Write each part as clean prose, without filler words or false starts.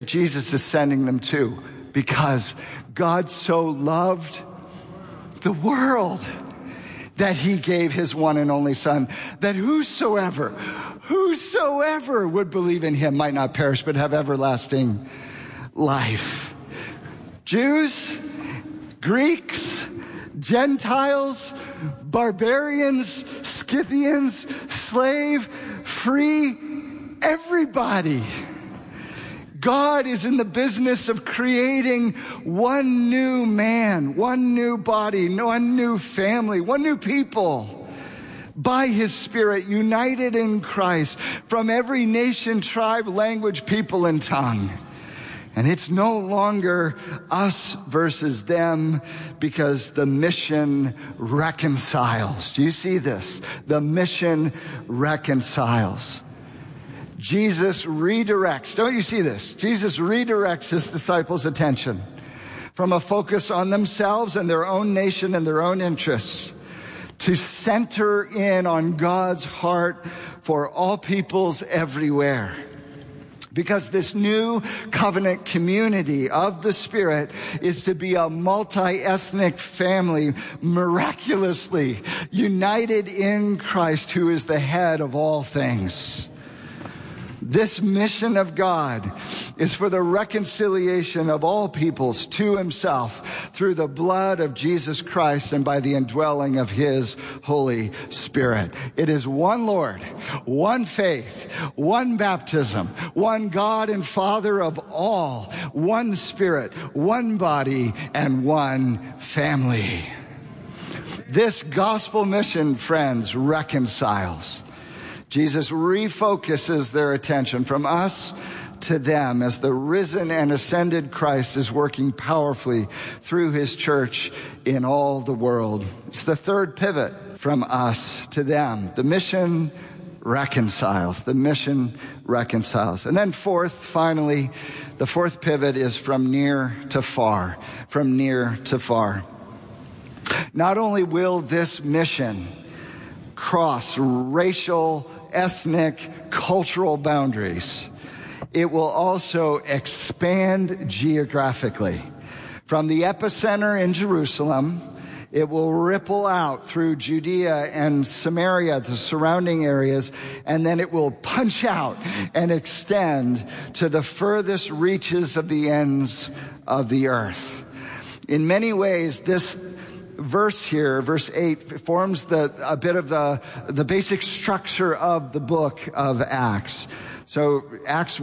Jesus is sending them to, because God so loved the world that he gave his one and only Son, that whosoever would believe in him might not perish but have everlasting life. Jews, Greeks, Gentiles, barbarians, Scythians, slave, free, everybody. God is in the business of creating one new man, one new body, one new family, one new people. By his Spirit, united in Christ, from every nation, tribe, language, people, and tongue. And it's no longer us versus them, because the mission reconciles. Do you see this? The mission reconciles. Jesus redirects, don't you see this? Jesus redirects his disciples' attention from a focus on themselves and their own nation and their own interests to center in on God's heart for all peoples everywhere. Because this new covenant community of the Spirit is to be a multi-ethnic family, miraculously united in Christ, who is the head of all things. This mission of God is for the reconciliation of all peoples to himself through the blood of Jesus Christ and by the indwelling of his Holy Spirit. It is one Lord, one faith, one baptism, one God and Father of all, one Spirit, one body, and one family. This gospel mission, friends, reconciles. Jesus refocuses their attention from us to them as the risen and ascended Christ is working powerfully through his church in all the world. It's the third pivot from us to them. The mission reconciles. The mission reconciles. And then finally, the fourth pivot is from near to far. From near to far. Not only will this mission cross racial, ethnic, cultural boundaries, it will also expand geographically. From the epicenter in Jerusalem, it will ripple out through Judea and Samaria, the surrounding areas, and then it will punch out and extend to the furthest reaches of the ends of the earth. In many ways, this verse here, verse 8, forms a bit of the basic structure of the book of Acts. So Acts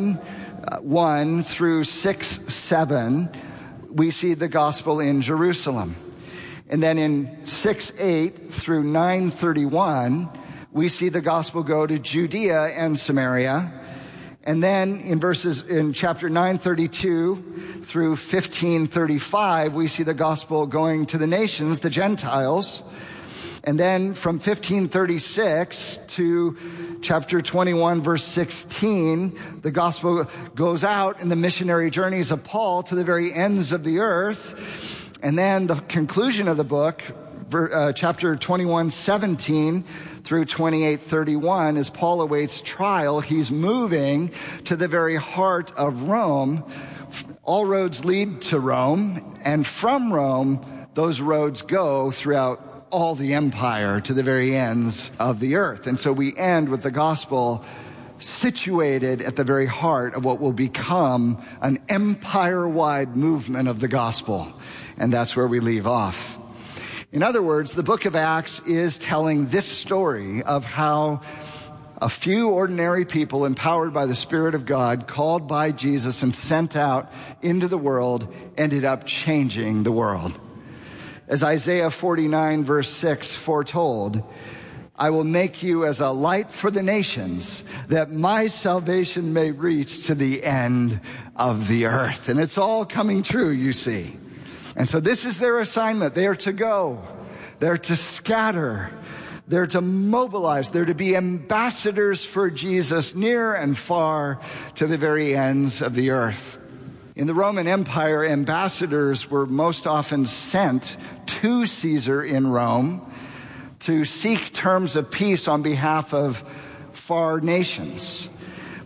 1 through 6:7, we see the gospel in Jerusalem. And then in 6:8 through 9:31, we see the gospel go to Judea and Samaria. And then in chapter 9:32 through 15:35, we see the gospel going to the nations, the Gentiles. And then from 15:36 to chapter 21, verse 16, the gospel goes out in the missionary journeys of Paul to the very ends of the earth. And then the conclusion of the book, chapter 21:17 through 28:31, as Paul awaits trial, he's moving to the very heart of Rome. All roads lead to Rome, and from Rome, those roads go throughout all the empire to the very ends of the earth. And so we end with the gospel situated at the very heart of what will become an empire-wide movement of the gospel. And that's where we leave off. In other words, the book of Acts is telling this story of how a few ordinary people empowered by the Spirit of God, called by Jesus and sent out into the world, ended up changing the world. As Isaiah 49 verse 6 foretold, I will make you as a light for the nations, that my salvation may reach to the end of the earth. And it's all coming true, you see. And so this is their assignment. They are to go. They're to scatter. They're to mobilize. They're to be ambassadors for Jesus near and far to the very ends of the earth. In the Roman Empire, ambassadors were most often sent to Caesar in Rome to seek terms of peace on behalf of far nations.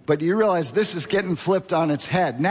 But you realize this is getting flipped on its head.